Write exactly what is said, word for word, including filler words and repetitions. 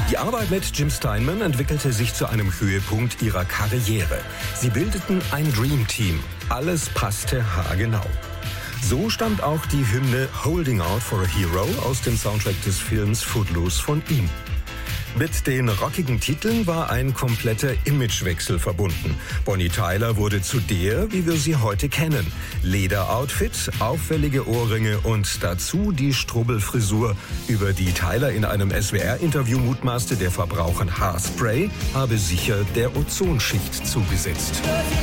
Die Arbeit mit Jim Steinman entwickelte sich zu einem Höhepunkt ihrer Karriere. Sie bildeten ein Dream Team. Alles passte haargenau. So stammt auch die Hymne Holding Out for a Hero aus dem Soundtrack des Films Footloose von ihm. Mit den rockigen Titeln war ein kompletter Imagewechsel verbunden. Bonnie Tyler wurde zu der, wie wir sie heute kennen. Lederoutfit, auffällige Ohrringe und dazu die Strubbelfrisur, über die Tyler in einem S W R-Interview mutmaßte, der Verbrauch an Haarspray habe sicher der Ozonschicht zugesetzt.